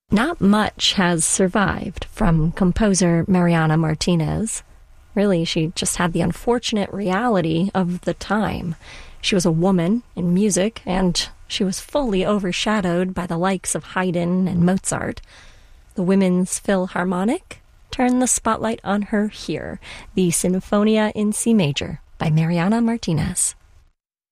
Not much has survived from composer Mariana Martinez. Really, she just had the unfortunate reality of the time. She was a woman in music, and she was fully overshadowed by the likes of Haydn and Mozart. The Women's Philharmonic turned the spotlight on her here, the Sinfonia in C major by Mariana Martinez.